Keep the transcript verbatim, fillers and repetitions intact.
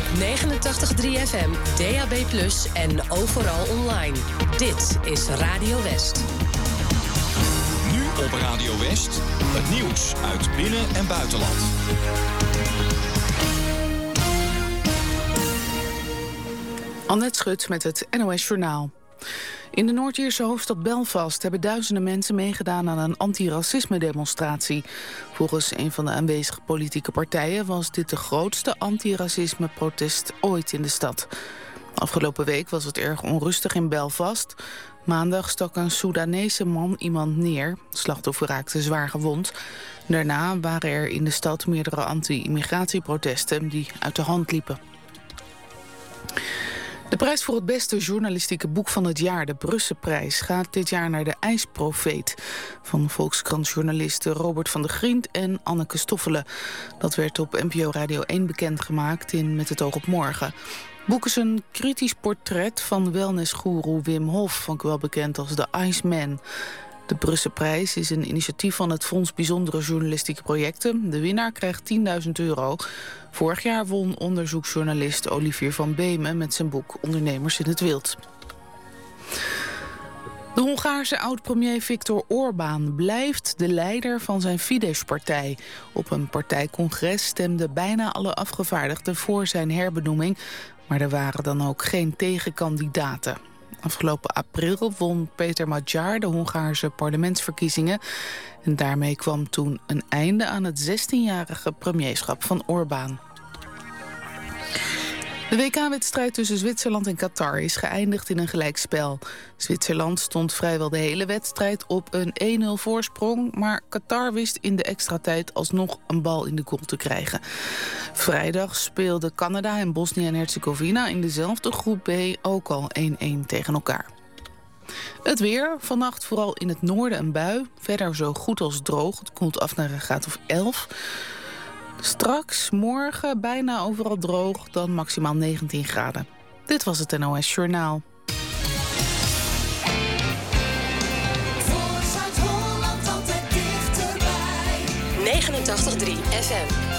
negenentachtig komma drie F M, D A B plus, en overal online. Dit is Radio West. Nu op Radio West, het nieuws uit binnen- en buitenland. Annette Schut met het N O S Journaal. In de Noord-Ierse hoofdstad Belfast hebben duizenden mensen meegedaan aan een antiracisme-demonstratie. Volgens een van de aanwezige politieke partijen was dit de grootste antiracisme-protest ooit in de stad. Afgelopen week was het erg onrustig in Belfast. Maandag stak een Soedanese man iemand neer. Het slachtoffer raakte zwaar gewond. Daarna waren er in de stad meerdere anti-immigratieprotesten die uit de hand liepen. De prijs voor het beste journalistieke boek van het jaar, de Brusselprijs, gaat dit jaar naar De IJsprofeet van Volkskrant-journalisten Robert van der Griend en Anneke Stoffelen. Dat werd op N P O Radio één bekendgemaakt in Met het oog op morgen. Het boek is een kritisch portret van wellnessgoeroe Wim Hof, ook wel bekend als de Iceman. De Brusselprijs is een initiatief van het Fonds Bijzondere Journalistieke Projecten. De winnaar krijgt tienduizend euro. Vorig jaar won onderzoeksjournalist Olivier van Beemen met zijn boek Ondernemers in het Wild. De Hongaarse oud-premier Viktor Orbán blijft de leider van zijn Fidesz-partij. Op een partijcongres stemden bijna alle afgevaardigden voor zijn herbenoeming, maar er waren dan ook geen tegenkandidaten. Afgelopen april won Peter Magyar de Hongaarse parlementsverkiezingen. En daarmee kwam toen een einde aan het zestienjarige premierschap van Orbán. De W K-wedstrijd tussen Zwitserland en Qatar is geëindigd in een gelijkspel. Zwitserland stond vrijwel de hele wedstrijd op een één nul voorsprong, maar Qatar wist in de extra tijd alsnog een bal in de goal te krijgen. Vrijdag speelden Canada en Bosnië en Herzegovina in dezelfde groep B ook al één één tegen elkaar. Het weer, vannacht vooral in het noorden een bui, verder zo goed als droog. Het koelt af naar een graad of elf. Straks, morgen, bijna overal droog, dan maximaal negentien graden. Dit was het N O S Journaal. negenentachtig komma drie F M.